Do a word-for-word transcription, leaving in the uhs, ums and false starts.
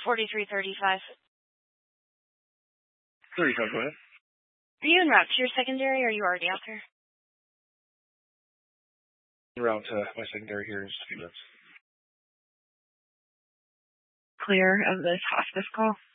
forty-three thirty-five. thirty-five, go ahead. Are you en route to your secondary, or are you already out there? En route to my secondary here in just a few minutes. Clear of this hospice call?